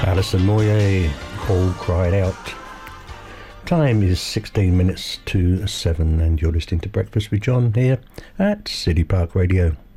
Alison Moyet, All Cried Out. Time is 16 minutes to 7 and you're listening to Breakfast with John here at City Park Radio.